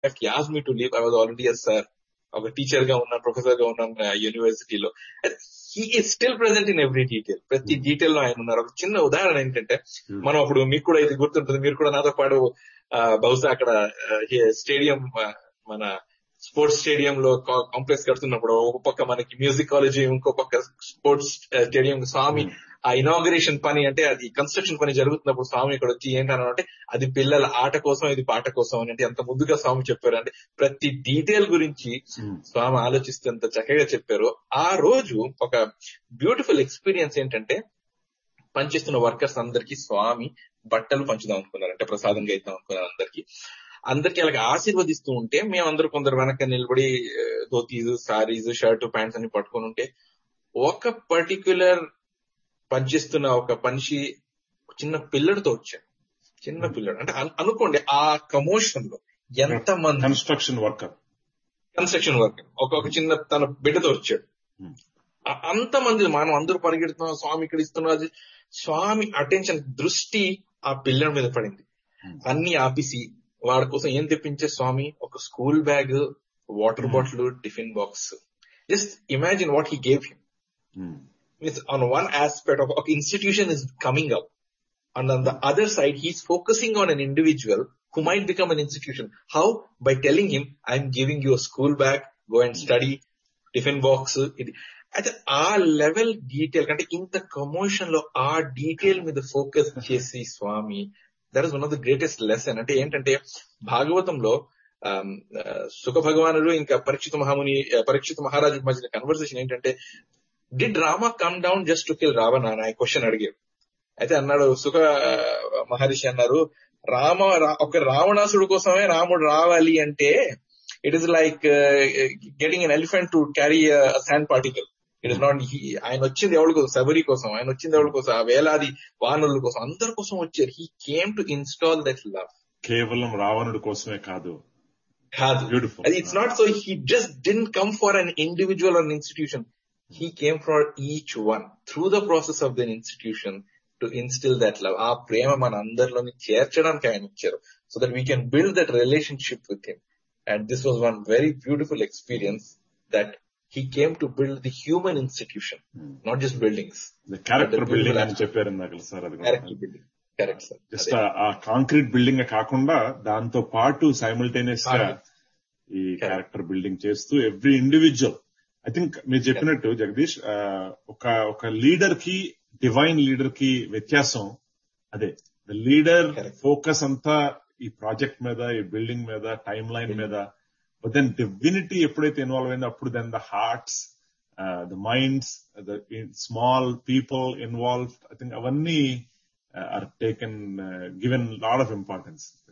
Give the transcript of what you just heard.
he asked me to leave, I was already a sir. ఒక teacher గా ఉన్నాను, professor గా ఉన్నాను యూనివర్సిటీలో. He is still present in every detail. ప్రతి డీటెయిల్ లో ఆయన ఉన్నారు. ఒక చిన్న ఉదాహరణ ఏంటంటే, మనం అప్పుడు మీకు కూడా ఇది గుర్తుంటుంది, మీరు కూడా నాతో పాటు బహుశా అక్కడ స్టేడియం, మన స్పోర్ట్స్ స్టేడియం లో కాంప్లెక్స్ కడుతున్నప్పుడు ఒక పక్క మనకి మ్యూజిక్ కాలేజీ, ఇంకో పక్క స్పోర్ట్స్ స్టేడియం, స్వామి ఆ ఇనాగరేషన్ పని, అంటే అది కన్స్ట్రక్షన్ పని జరుగుతున్నప్పుడు స్వామి ఇక్కడ వచ్చి ఏంటనంటే అది పిల్లల ఆట కోసం, ఇది పాట కోసం అని, అంటే ఎంత ముద్దుగా స్వామి చెప్పారు. అంటే ప్రతి డీటెయిల్ గురించి స్వామి ఆలోచిస్తూ ఎంత చక్కగా చెప్పారు. ఆ రోజు ఒక బ్యూటిఫుల్ ఎక్స్పీరియన్స్ ఏంటంటే, పనిచేస్తున్న వర్కర్స్ అందరికీ స్వామి బట్టలు పంచుదాం అనుకున్నారు, అంటే ప్రసాదంగా ఇద్దాం అనుకున్నారు అందరికి అలాగే ఆశీర్వదిస్తూ ఉంటే, మేమందరూ కొందరు వెనక నిలబడి ధోతీస్, సారీస్, షర్ట్, ప్యాంట్స్ అన్ని పట్టుకుని ఉంటే, ఒక పర్టిక్యులర్ పనిచేస్తున్న ఒక మనిషి చిన్న పిల్లడితో వచ్చాడు. చిన్న పిల్లడు అంటే అనుకోండి, ఆ కమోషన్ లో ఎంత మంది కన్స్ట్రక్షన్ వర్కర్ ఒక చిన్న తన బిడ్డతో వచ్చాడు. అంతమంది మనం అందరూ పరిగెడుతున్నాం, స్వామి ఇక్కడ ఇస్తున్నారు. స్వామి అటెన్షన్, దృష్టి ఆ పిల్లడి మీద పడింది. అన్ని ఆపేసి వాడి కోసం ఏం తెప్పించే స్వామి, ఒక school bag, water bottle, tiffin box. Just imagine what he gave him. On one aspect of institution is coming up, and on the other side he's focusing on an individual who might become an institution. How? By telling him, I'm giving you a school bag, go and study, tiffin box. At ఆ level detail కంటే ఇంత commotion లో ఆ detail మీద focus చేసి స్వామి, that is one of the greatest lesson. అంటే ఏంటంటే, భాగవతంలో సుఖ భగవానుడు ఇంకా పరీక్షిత మహారాజు మధ్య కన్వర్సేషన్ ఏంటంటే, did Rama come down just to kill Ravana అని క్వశ్చన్ అడిగారు. అయితే అన్నాడు సుఖ మహర్షి అన్నారు, ఒక రావణాసుడు కోసమే రాముడు రావాలి అంటే, it is like getting N elephant to carry sand particle. It is not. ఆయన వచ్చింది ఎవరి కోసం? శబరి కోసం. ఆయన వచ్చింది ఎవరి కోసం? ఆ వేలాది వానరుల కోసం, అందరి కోసం వచ్చారు. He came to install that love. కేవలం రావణుడి కోసమే కాదు. It's not so. He just didn't come for an individual or institution. He came for each one through the process of the institution to instill that love. ఆ ప్రేమ మన అందరిలోని చేర్చడానికి ఆయన ఇచ్చారు, so that we can build that relationship with him. And this was one very beautiful experience, that he came to build the human institution, not just buildings. The character building అని చెప్పారు నాకు sir. అది character building, correct sir. Just ఆ concrete building కాకుండా దాంతో పాటు simultaneous గా ఈ క్యారెక్టర్ బిల్డింగ్ చేస్తూ ఎవ్రీ ఇండివిజువల్. ఐ థింక్ మీరు చెప్పినట్టు జగదీష్, ఒక లీడర్ కి, డివైన్ లీడర్ కి వ్యత్యాసం అదే. ద లీడర్ ఫోకస్ అంతా ఈ ప్రాజెక్ట్ మీద, ఈ బిల్డింగ్ మీద, టైమ్ లైన్ మీద. బట్ దెన్ డివినిటీ ఎప్పుడైతే ఇన్వాల్వ్ అయిందో, అప్పుడు then the hearts, the minds, the small people involved, I think అవన్నీ are taken, given lot of importance.